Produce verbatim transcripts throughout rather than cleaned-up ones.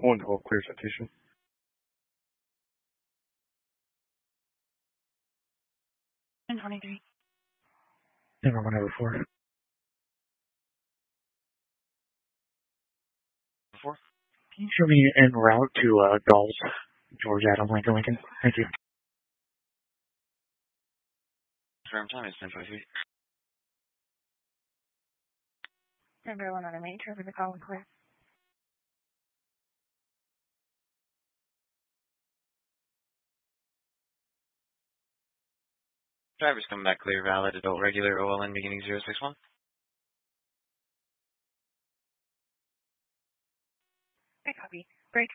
one twelve, clear citation. ten twenty-three. Number one over four. Four. Can you show me en route to uh, Dolls, George Adam, Lincoln, Lincoln? Thank you. Confirm time is ten twenty-three. Number one on a main, traffic the call and clear. Drivers coming back clear, valid, adult regular, O L N beginning zero six one. I copy. Break.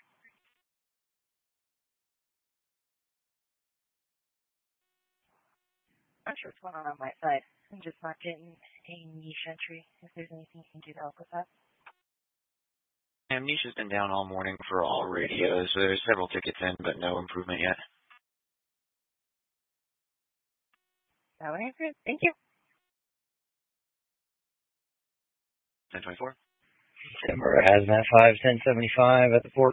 I'm sure what's going on on my side. I'm just not getting a niche entry. If there's anything you can do to help with that. Amnesia's been down all morning for all radios, so there's several tickets in, but no improvement yet. That would answer it. Thank you. ten twenty-four. December Hazmat five ten seventy-five at the port.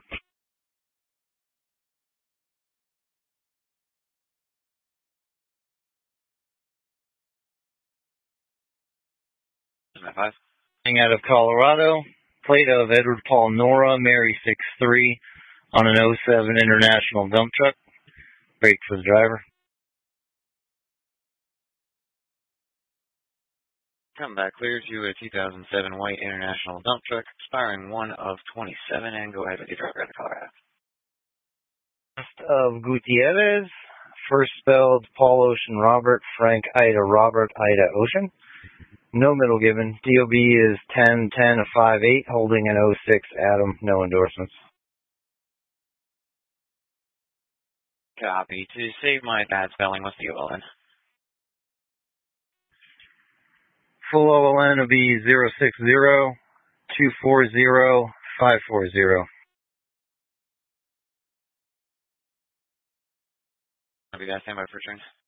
Hazmat five. Out of Colorado, plate of Edward Paul Nora, Mary six three, on an oh seven International dump truck. Brake for the driver. Come back clear to a two thousand seven white International dump truck, expiring one of twenty-seven, and go ahead with your driver out of Colorado. List of Gutierrez, first spelled Paul Ocean Robert, Frank Ida Robert Ida Ocean. No middle given. D O B is ten ten five eight, holding an oh six Adam, no endorsements. Copy. To save my bad spelling, what's the O L N? Full O L N will be zero six zero two four zero five four zero. I'll be back. Stand by for return.